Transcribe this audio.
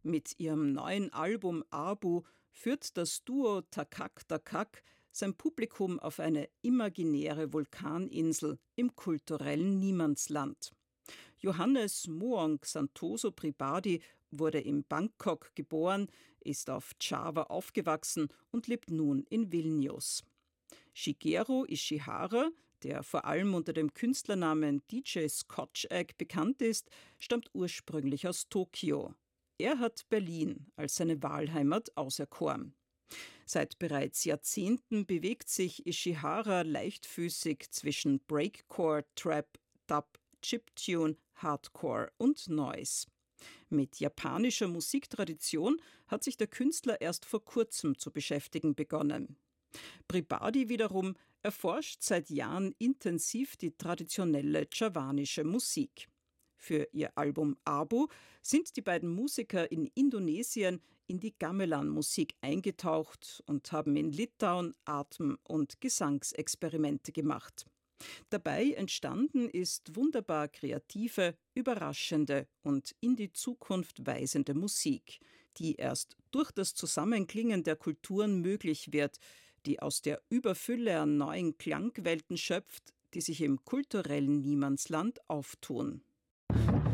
Mit ihrem neuen Album Abu führt das Duo Takak Takak sein Publikum auf eine imaginäre Vulkaninsel im kulturellen Niemandsland. Johannes Moong Santoso Pribadi wurde in Bangkok geboren, ist auf Java aufgewachsen und lebt nun in Vilnius. Shigeru Ishihara, der vor allem unter dem Künstlernamen DJ Scotch Egg bekannt ist, stammt ursprünglich aus Tokio. Er hat Berlin als seine Wahlheimat auserkoren. Seit bereits Jahrzehnten bewegt sich Ishihara leichtfüßig zwischen Breakcore, Trap, Dub, Chiptune, Hardcore und Noise. Mit japanischer Musiktradition hat sich der Künstler erst vor kurzem zu beschäftigen begonnen. Pribadi wiederum erforscht seit Jahren intensiv die traditionelle javanische Musik. Für ihr Album Abu sind die beiden Musiker in Indonesien in die Gamelan-Musik eingetaucht und haben in Litauen Atem- und Gesangsexperimente gemacht. Dabei entstanden ist wunderbar kreative, überraschende und in die Zukunft weisende Musik, die erst durch das Zusammenklingen der Kulturen möglich wird, die aus der Überfülle an neuen Klangwelten schöpft, die sich im kulturellen Niemandsland auftun.